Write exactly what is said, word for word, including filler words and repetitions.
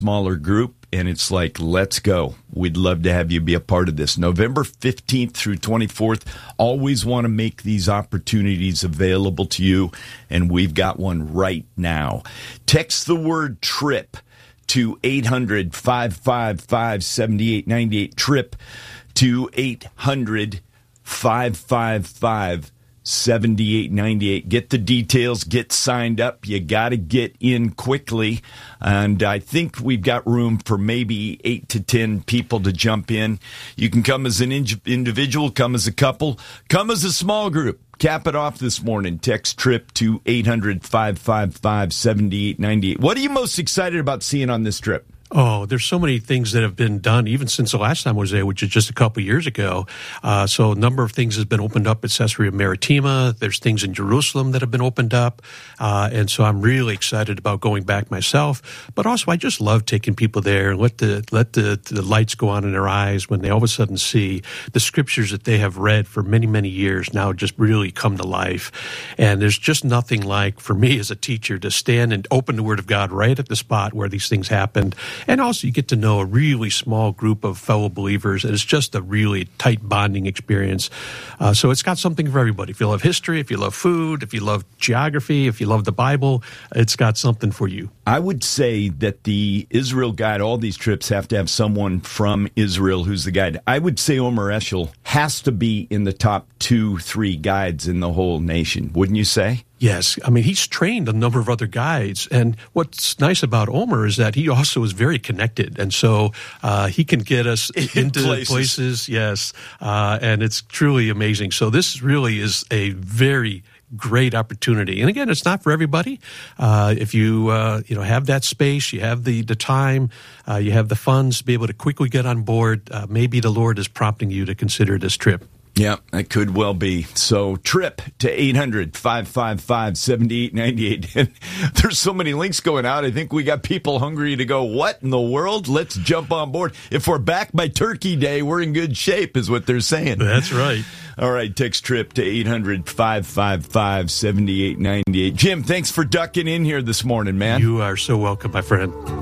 smaller group, and it's like, let's go. We'd love to have you be a part of this. November fifteenth through twenty-fourth, always want to make these opportunities available to you, and we've got one right now. Text the word TRIP to eight hundred, five five five, seven eight nine eight, TRIP to eight hundred, five five five, seven eight nine eight. Get the details, get signed up. You got to get in quickly. And I think we've got room for maybe eight to ten people to jump in. You can come as an in- individual, come as a couple, come as a small group. Cap it off this morning. Text TRIP to eight hundred, five five five, seven eight nine eight. What are you most excited about seeing on this trip? Oh, there's so many things that have been done, even since the last time I was there, which is just a couple of years ago. Uh, so a number of things has been opened up at Caesarea Maritima. There's things in Jerusalem that have been opened up. Uh, and so I'm really excited about going back myself. But also, I just love taking people there and let the let the, the lights go on in their eyes when they all of a sudden see the scriptures that they have read for many, many years now just really come to life. And there's just nothing like, for me as a teacher, to stand and open the Word of God right at the spot where these things happened. And also, you get to know a really small group of fellow believers, and it's just a really tight bonding experience. Uh, so it's got something for everybody. If you love history, if you love food, if you love geography, if you love the Bible, it's got something for you. I would say that the Israel guide, all these trips have to have someone from Israel who's the guide. I would say Omer Eshel has to be in the top two, three guides in the whole nation. Wouldn't you say? Yes. I mean, he's trained a number of other guides. And what's nice about Omer is that he also is very connected. And so uh, he can get us In into places. places. Yes. Uh, and it's truly amazing. So this really is a very great opportunity. And again, it's not for everybody. Uh, if you, uh, you know, have that space, you have the, the time, uh, you have the funds to be able to quickly get on board, uh, maybe the Lord is prompting you to consider this trip. Yeah, that could well be. So TRIP to eight hundred, five five five, seven eight nine eight. There's so many links going out. I think we got people hungry to go, what in the world? Let's jump on board. If we're back by Turkey Day, we're in good shape is what they're saying. That's right. All right, text TRIP to eight hundred, five five five, seven eight nine eight. Jim, thanks for ducking in here this morning, man. You are so welcome, my friend.